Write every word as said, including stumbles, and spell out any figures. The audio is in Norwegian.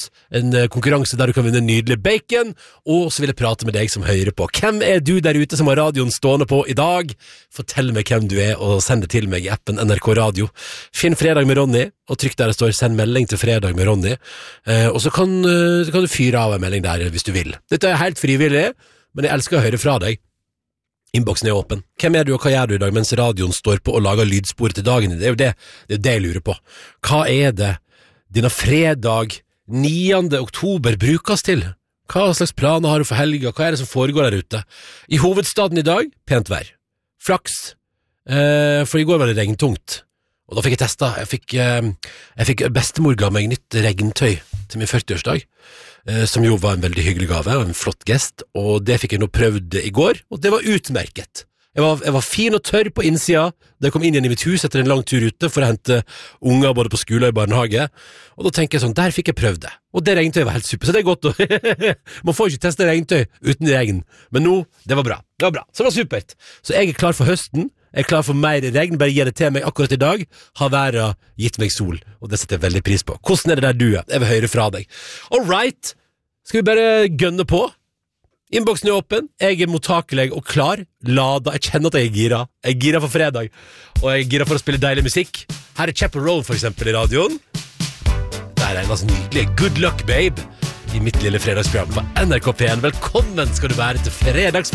en konkurranse der du kan vinne nydelig bacon, og så vil jeg prate med deg som hører på. Hvem er du der ute som har radioen stående på i dag? Fortell meg hvem du er, og send det til meg i appen N R K Radio. Finn Fredag med Ronny, og trykk der det står send melding til Fredag med Ronny, eh, og så kan, så kan du fyre av en melding der hvis du vil. Dette er helt frivillig, men jeg elsker å høre fra deg. Innboksen er åpen. Hvem er du, og hva gjør du i dag mens radioen står på og lager lydspor til dagen? Det er jo det, det, er det jeg lurer på. Hva er det denne fredag niende oktober brukes til? Hva slags planer har du for helga? Hva er det som foregår der ute? I hovedstaden i dag, pent vær. Flaks, eh, for i går var det regntungt. Og da fikk jeg testet. Jeg fikk, eh, jeg fikk bestemor ga meg nytt regntøy til min førtiårsdag. Som jo var en veldig hyggelig gave og en flott gest, og det fikk jeg nå prøvd i går, og det var utmerket. Jeg var, jeg var fin og tørr på innsida da jeg kom inn igjen i mitt hus etter en lang tur ute for å hente unger både på skole og i barnehage, og da tenker jeg sånn, der fikk jeg prøvd det, og det regntøy var helt super, så det er godt å man får ikke teste regntøy uten regn, men nå, det var bra, det var bra, så det var supert. Så jeg er klar for høsten, jeg er klar for mer regn, bare gi det til meg akkurat i dag, har været gitt meg sol, og det setter jeg veldig pris på. Hvordan er det der du er? Jeg vil høre fra deg. All right, skal vi bare gønne på? Innboksen er åpen, jeg er mottakelig og klar, lada, jeg kjenner at jeg er gira. Jeg er gira for fredag, og jeg er gira for å spille deilig musikk. Her er Chapel Roll for eksempel i radioen. Der er en altså nydelig Good Luck Babe i mitt lille fredagsprogram på N R K P en. Velkommen skal du være til fredags